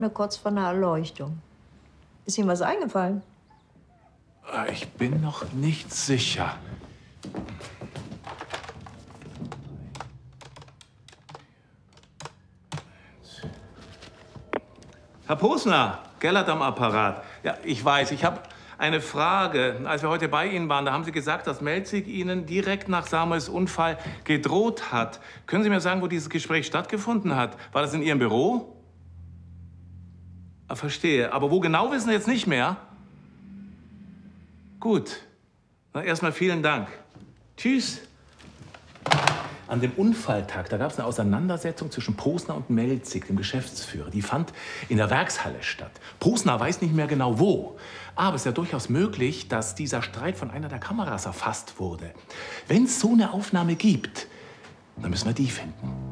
Nur kurz vor einer Erleuchtung. Ist Ihnen was eingefallen? Ich bin noch nicht sicher. Herr Posner, Gellert am Apparat. Ja, ich weiß, ich habe eine Frage. Als wir heute bei Ihnen waren, da haben Sie gesagt, dass Melzig Ihnen direkt nach Samuels Unfall gedroht hat. Können Sie mir sagen, wo dieses Gespräch stattgefunden hat? War das in Ihrem Büro? Ah, verstehe. Aber wo genau, wissen Sie jetzt nicht mehr? Gut. Na, erstmal vielen Dank. Tschüss. An dem Unfalltag, da gab es eine Auseinandersetzung zwischen Posner und Melzig, dem Geschäftsführer. Die fand in der Werkshalle statt. Posner weiß nicht mehr genau wo. Aber es ist ja durchaus möglich, dass dieser Streit von einer der Kameras erfasst wurde. Wenn es so eine Aufnahme gibt, dann müssen wir die finden.